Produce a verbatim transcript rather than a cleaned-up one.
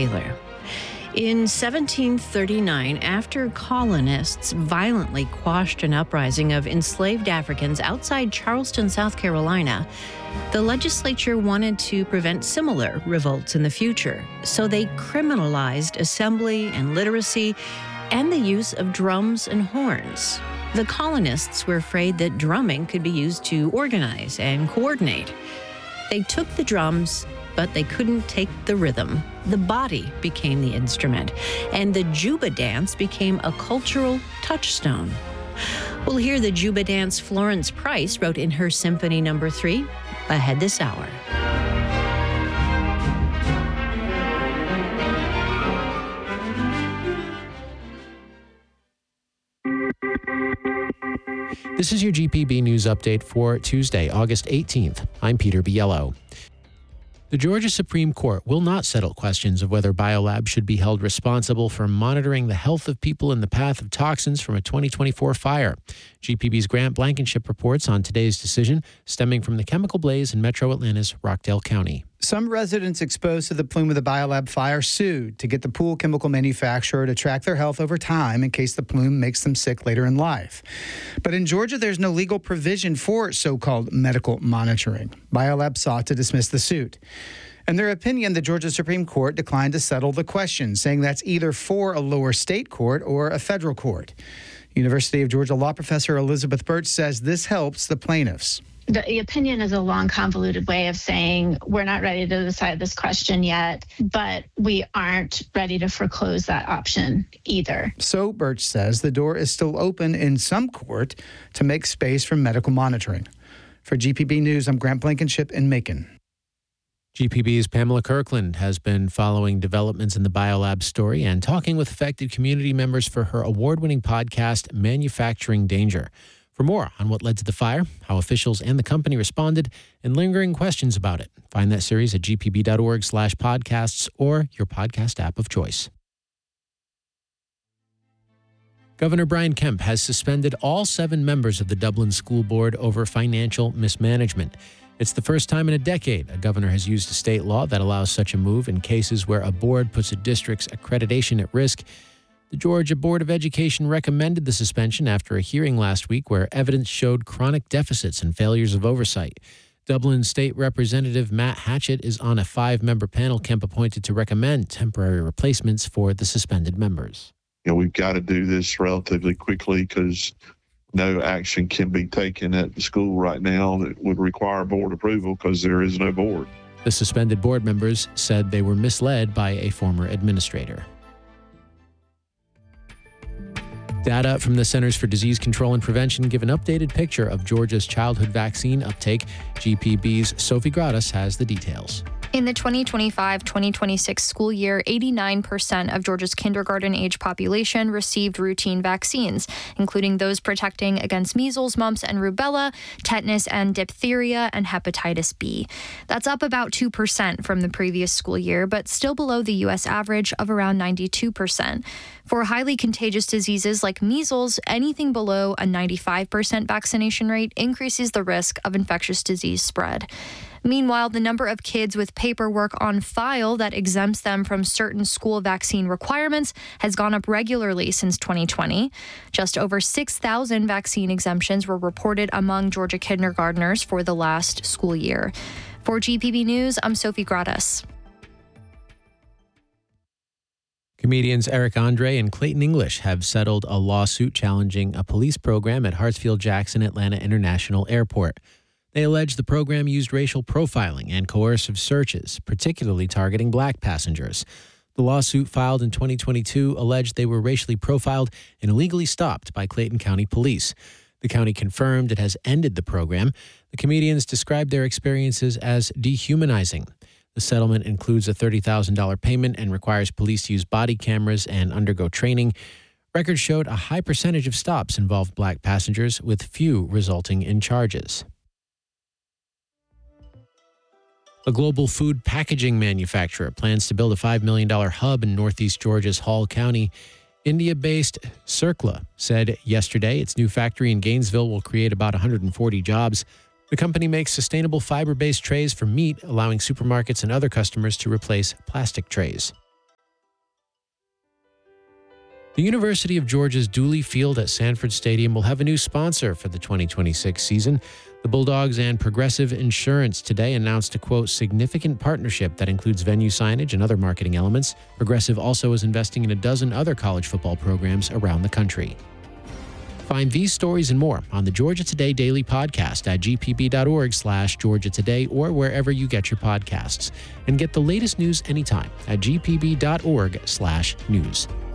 Taylor. In seventeen thirty-nine, after colonists violently quashed an uprising of enslaved Africans outside Charleston, South Carolina, the legislature wanted to prevent similar revolts in the future, so they criminalized assembly and literacy and the use of drums and horns. The colonists were afraid that drumming could be used to organize and coordinate. They took the drums, but they couldn't take the rhythm. The body became the instrument, and the Juba dance became a cultural touchstone. We'll hear the Juba dance Florence Price wrote in her Symphony Number Three ahead this hour. This is your G P B News Update for Tuesday, August eighteenth. I'm Peter Biello. The Georgia Supreme Court will not settle questions of whether BioLab should be held responsible for monitoring the health of people in the path of toxins from a twenty twenty-four fire. G P B's Grant Blankenship reports on today's decision stemming from the chemical blaze in Metro Atlanta's Rockdale County. Some residents exposed to the plume of the BioLab fire sued to get the pool chemical manufacturer to track their health over time in case the plume makes them sick later in life. But in Georgia, there's no legal provision for so-called medical monitoring. BioLab sought to dismiss the suit. In their opinion, the Georgia Supreme Court declined to settle the question, saying that's either for a lower state court or a federal court. University of Georgia law professor Elizabeth Birch says this helps the plaintiffs. The opinion is a long, convoluted way of saying we're not ready to decide this question yet, but we aren't ready to foreclose that option either. So Birch says the door is still open in some court to make space for medical monitoring. For G P B News, I'm Grant Blankenship in Macon. G P B's Pamela Kirkland has been following developments in the BioLab story and talking with affected community members for her award-winning podcast, Manufacturing Danger. For more on what led to the fire, how officials and the company responded, and lingering questions about it, find that series at gpb.org slash podcasts or your podcast app of choice. Governor Brian Kemp has suspended all seven members of the Dublin School Board over financial mismanagement. It's the first time in a decade a governor has used a state law that allows such a move in cases where a board puts a district's accreditation at risk. The Georgia Board of Education recommended the suspension after a hearing last week where evidence showed chronic deficits and failures of oversight. Dublin State Representative Matt Hatchett is on a five-member panel Kemp appointed to recommend temporary replacements for the suspended members. You know, we've got to do this relatively quickly because no action can be taken at the school right now that would require board approval because there is no board. The suspended board members said they were misled by a former administrator. Data from the Centers for Disease Control and Prevention give an updated picture of Georgia's childhood vaccine uptake. G P B's Sophie Gradas has the details. In the twenty twenty-five twenty twenty-six school year, eighty-nine percent of Georgia's kindergarten-age population received routine vaccines, including those protecting against measles, mumps, and rubella, tetanus and diphtheria, and hepatitis B. That's up about two percent from the previous school year, but still below the U S average of around ninety-two percent. For highly contagious diseases like measles, anything below a ninety-five percent vaccination rate increases the risk of infectious disease spread. Meanwhile, the number of kids with paperwork on file that exempts them from certain school vaccine requirements has gone up regularly since twenty twenty. Just over six thousand vaccine exemptions were reported among Georgia kindergartners for the last school year. For G P B News, I'm Sophie Gradas. Comedians Eric Andre and Clayton English have settled a lawsuit challenging a police program at Hartsfield-Jackson Atlanta International Airport. They allege the program used racial profiling and coercive searches, particularly targeting black passengers. The lawsuit filed in twenty twenty-two alleged they were racially profiled and illegally stopped by Clayton County Police. The county confirmed it has ended the program. The comedians described their experiences as dehumanizing. The settlement includes a thirty thousand dollars payment and requires police to use body cameras and undergo training. Records showed a high percentage of stops involved black passengers, with few resulting in charges. A global food packaging manufacturer plans to build a five million dollars hub in northeast Georgia's Hall County. India-based Circla said yesterday its new factory in Gainesville will create about one hundred forty jobs. The company makes sustainable fiber-based trays for meat, allowing supermarkets and other customers to replace plastic trays. The University of Georgia's Dooley Field at Sanford Stadium will have a new sponsor for the twenty twenty-six season. The Bulldogs and Progressive Insurance today announced a, quote, significant partnership that includes venue signage and other marketing elements. Progressive also is investing in a dozen other college football programs around the country. Find these stories and more on the Georgia Today Daily Podcast at gpb.org slash Georgia Today or wherever you get your podcasts. And get the latest news anytime at gpb.org slash news.